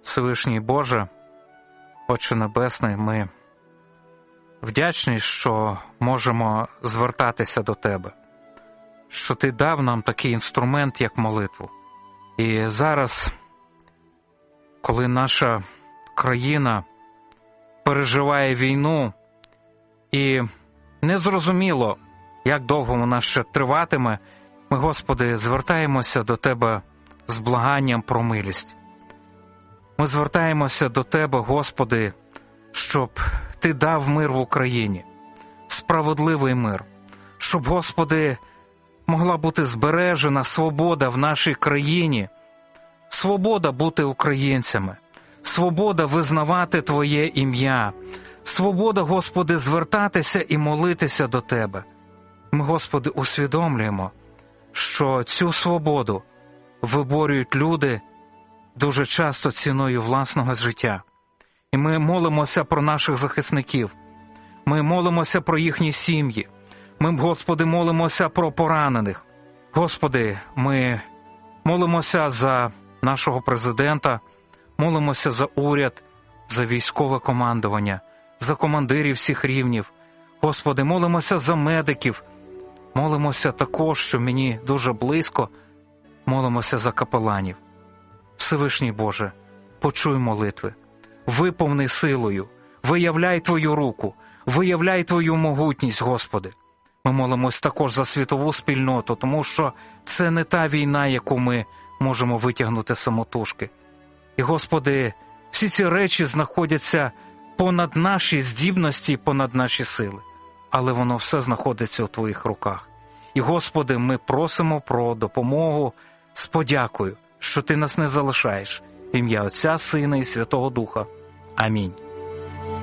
Всевишній Боже, Отче Небесний, ми вдячні, що можемо звертатися до Тебе, що Ти дав нам такий інструмент, як молитву. І зараз, коли наша країна переживає війну, і незрозуміло, як довго вона ще триватиме, ми, Господи, звертаємося до Тебе з благанням про милість. Ми звертаємося до Тебе, Господи, щоб Ти дав мир в Україні, справедливий мир, щоб, Господи, могла бути збережена свобода в нашій країні, свобода бути українцями, свобода визнавати Твоє ім'я, свобода, Господи, звертатися і молитися до Тебе. Ми, Господи, усвідомлюємо, що цю свободу виборюють люди дуже часто ціною власного життя. І ми молимося про наших захисників, ми молимося про їхні сім'ї, ми, Господи, молимося про поранених. Господи, ми молимося за нашого президента, молимося за уряд, за військове командування, за командирів всіх рівнів. Господи, молимося за медиків, молимося також, що мені дуже близько, молимося за капеланів. Всевишній Боже, почуй молитви, виповни силою, виявляй Твою руку, виявляй Твою могутність, Господи. Ми молимось також за світову спільноту, тому що це не та війна, яку ми можемо витягнути самотужки. І, Господи, всі ці речі знаходяться понад наші здібності, понад наші сили. Але воно все знаходиться у Твоїх руках. І, Господи, ми просимо про допомогу з подякою, що Ти нас не залишаєш. В ім'я Отця, Сина і Святого Духа. Амінь.